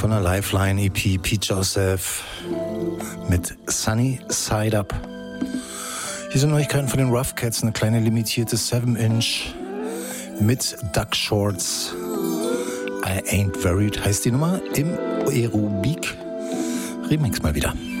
von der Lifeline EP Pete Joseph mit Sunny Side Up. Hier sind Neuigkeiten von den Rough Cats, eine kleine limitierte 7-Inch mit Duck Shorts. I Ain't Worried heißt die Nummer im Aerobik Remix mal wieder.